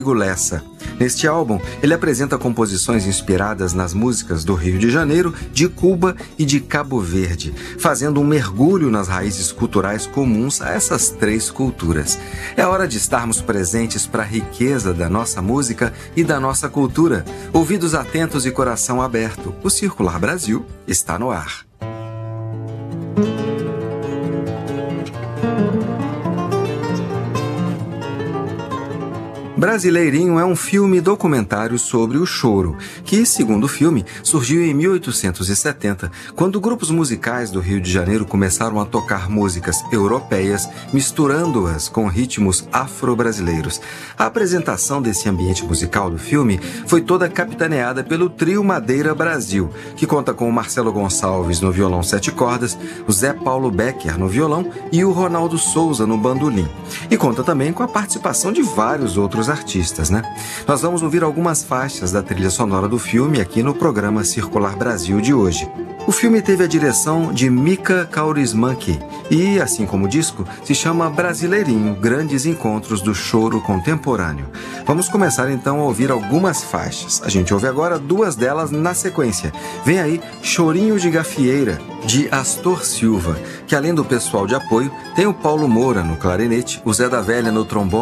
Lessa. Neste álbum, ele apresenta composições inspiradas nas músicas do Rio de Janeiro, de Cuba e de Cabo Verde, fazendo um mergulho nas raízes culturais comuns a essas três culturas. É hora de estarmos presentes para a riqueza da nossa música e da nossa cultura. Ouvidos atentos e coração aberto, o Circular Brasil está no ar. Brasileirinho é um filme documentário sobre o choro, que, segundo o filme, surgiu em 1870, quando grupos musicais do Rio de Janeiro começaram a tocar músicas europeias, misturando-as com ritmos afro-brasileiros. A apresentação desse ambiente musical do filme foi toda capitaneada pelo Trio Madeira Brasil, que conta com o Marcelo Gonçalves no violão 7 cordas, o Zé Paulo Becker no violão e o Ronaldo Souza no bandolim. E conta também com a participação de vários outros artistas, né? Nós vamos ouvir algumas faixas da trilha sonora do filme aqui no programa Circular Brasil de hoje. O filme teve a direção de Mika Kaurismäki e, assim como o disco, se chama Brasileirinho, Grandes Encontros do Choro Contemporâneo. Vamos começar então a ouvir algumas faixas. A gente ouve agora duas delas na sequência. Vem aí Chorinho de Gafieira, de Astor Silva, que além do pessoal de apoio, tem o Paulo Moura no clarinete, o Zé da Velha no trombone,